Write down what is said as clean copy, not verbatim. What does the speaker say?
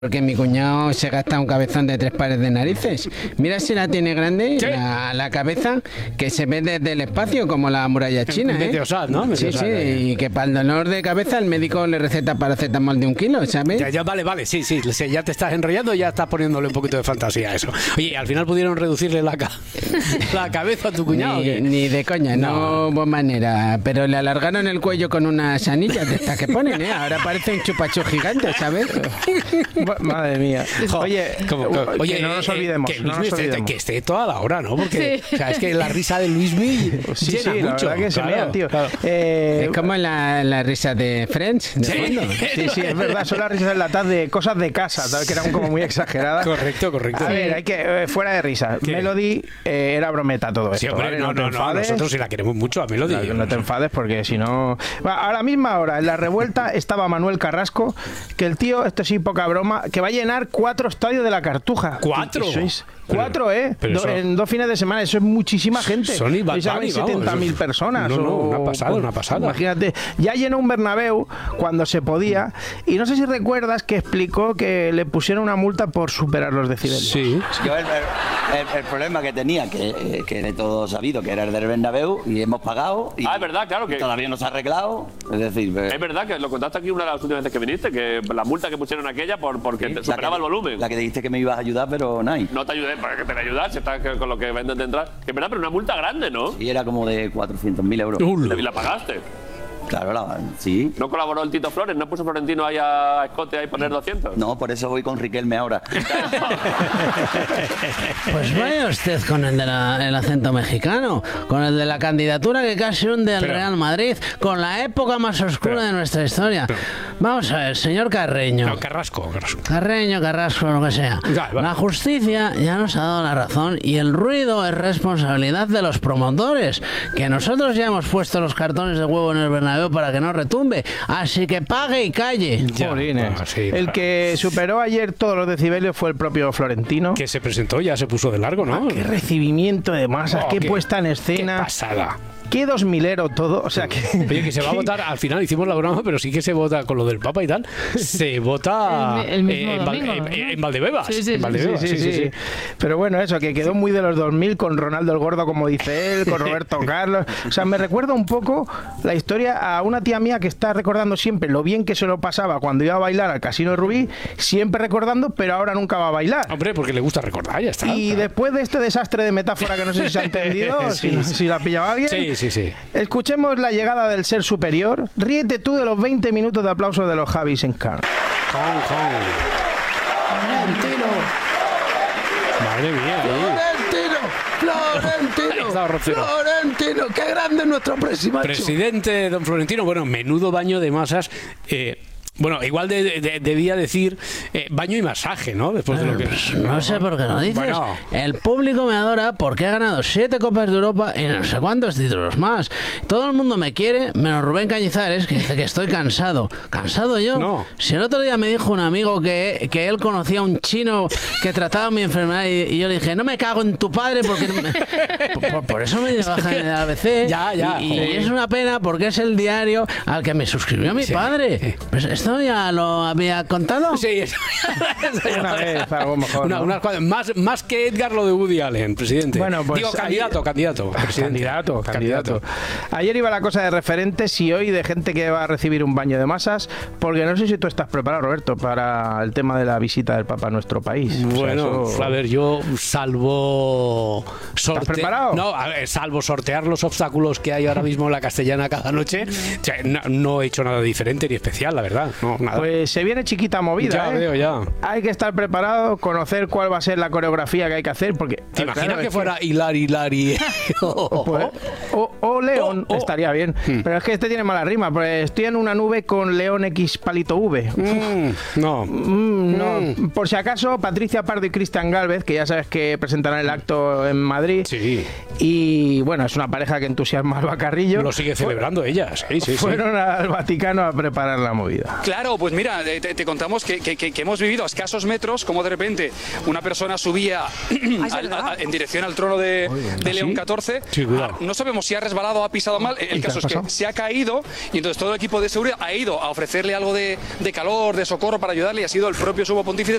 Porque mi cuñado se gasta un cabezón de 3 pares de narices. Mira si la tiene grande, ¿Sí? la cabeza, que se ve desde el espacio como la muralla china, ¿eh? Meteosat, ¿no? Sí, Meteosat, y que para el dolor de cabeza el médico le receta paracetamol de 1 kilo, ¿sabes? Ya, vale, sí, ya te estás enrollando, ya estás poniéndole un poquito de fantasía a eso. Oye, al final pudieron reducirle la cabeza a tu cuñado. Ni de coña, no hubo manera. Pero le alargaron el cuello con unas anillas de estas que ponen, ¿eh? Ahora parece un chupachú gigante, ¿sabes? Madre mía. Oye, Oye, no nos olvidemos. Que esté toda la hora, ¿no? Porque o sea, es que la risa de Luismi sí, llena mucho. La verdad que se mea, tío. Claro. Es como la risa de Friends, de fondo. Sí, es verdad. Son las risas enlatadas de cosas de casa, ¿sabes? Que eran como muy exageradas. Correcto. A ver, hay que fuera de risa. ¿Qué? Melody era brometa todo esto. Sí, hombre, ¿vale? no, te enfades. nosotros sí la queremos mucho a Melody. No te enfades porque si no... A la misma hora, en la revuelta, estaba Manuel Carrasco, que el tío, esto sí, poca broma, que va a llenar 4 estadios de la Cartuja. ¿4? Y sois 4, ¿eh? Pero en 2 fines de semana. Eso es muchísima gente. Son y Sois 70.000 personas. No, una pasada. Imagínate. Ya llenó un Bernabéu cuando se podía. Y no sé si recuerdas que explicó que le pusieron una multa por superar los decibelios. Sí. Yo el problema que tenía, que de todo sabido, que era el del Bernabéu, y hemos pagado. Y es verdad, claro que. todavía no se ha arreglado. Es decir, Es verdad que lo contaste aquí una de las últimas veces que viniste, que la multa que pusieron aquella porque te superaba el volumen. La que dijiste que me ibas a ayudar, pero no hay. No te ayudé, para que te voy a ayudar, si estás con lo que venden de entrar. Que es verdad, pero una multa grande, ¿no? Y era como de 400.000 euros. Y la pagaste. Claro, sí. ¿No colaboró el Tito Flores? ¿No puso Florentino ahí a Escote ahí poner 200? No, por eso voy con Riquelme ahora. Pues vaya usted con el acento mexicano, con el de la candidatura que casi hunde al Real Madrid, con la época más oscura de nuestra historia. Vamos a ver, señor Carreño. No, Carrasco. Carreño, Carrasco, lo que sea. Vale. La justicia ya nos ha dado la razón y el ruido es responsabilidad de los promotores, que nosotros ya hemos puesto los cartones de huevo en el Bernabéu para que no retumbe, así que pague y calle. Jolines. Sí, el que superó ayer todos los decibelios fue el propio Florentino. Que se presentó, ya se puso de largo, ¿no? Qué recibimiento de masas, qué puesta en escena. Qué pasada. Qué 2000ero todo, o sea que... Oye, que se va a votar, al final hicimos la broma, pero sí que se vota con lo del Papa y tal, se vota el mismo domingo, ¿no? en Valdebebas. Sí. En Valdebebas, sí. Pero bueno, eso, que quedó muy de los 2000 con Ronaldo el Gordo, como dice él, con Roberto Carlos. O sea, me recuerda un poco la historia a una tía mía que está recordando siempre lo bien que se lo pasaba cuando iba a bailar al Casino de Rubí, siempre recordando, pero ahora nunca va a bailar. Hombre, porque le gusta recordar, ya está. Y después de este desastre de metáfora que no sé si se ha entendido, si la pillaba bien... Sí. Escuchemos la llegada del ser superior. Ríete tú de los 20 minutos de aplauso de los Javis en Cannes. Florentino, Madre mía. Florentino, qué grande es nuestro Presidente don Florentino, bueno, menudo baño de masas. Bueno, igual debía decir baño y masaje, ¿no? Después de lo que... No sé por qué lo dices. Bueno. El público me adora porque ha ganado 7 Copas de Europa y no sé cuántos títulos más. Todo el mundo me quiere, menos Rubén Cañizares, que dice que estoy cansado. ¿Cansado yo? No. Si el otro día me dijo un amigo que él conocía a un chino que trataba mi enfermedad y yo le dije, no me cago en tu padre porque... por eso me bajan en el ABC. Ya. Y es una pena porque es el diario al que me suscribió mi padre. Pues ¿esto ya lo había contado? Sí, Una vez, algo mejor, ¿no? unas cuantas. Más que Edgar lo de Woody Allen, presidente. Bueno, pues digo, candidato. Presidente. Candidato. Ayer iba la cosa de referentes y hoy de gente que va a recibir un baño de masas, porque no sé si tú estás preparado, Roberto, para el tema de la visita del Papa a nuestro país. Bueno, a ver, yo salvo... ¿Estás preparado? No, a ver, salvo sortear los obstáculos que hay ahora mismo en la Castellana cada noche, o sea, no he hecho nada diferente ni especial, la verdad. No, nada. Pues se viene chiquita movida, Ya veo, ya. Hay que estar preparado, conocer cuál va a ser la coreografía que hay que hacer, porque... ¿Te imaginas claro, que es fuera Hilari? Pues, o León, estaría bien. Pero es que este tiene mala rima, pues estoy en una nube con León X palito V. No. No. Por si acaso, Patricia Pardo y Cristian Gálvez, que ya sabes que presentarán el acto en Madrid. Sí. Y bueno, es una pareja que entusiasma al Bacarrillo. Lo sigue celebrando ella, sí. Fueron al Vaticano a preparar la movida. Claro, pues mira, te contamos que hemos vivido a escasos metros como de repente una persona subía en dirección al trono de León XIV. Sí, cuidado. No sabemos si ha resbalado o ha pisado mal. El caso es que se ha caído y entonces todo el equipo de seguridad ha ido a ofrecerle algo de calor, de socorro para ayudarle y ha sido el propio sumo pontífice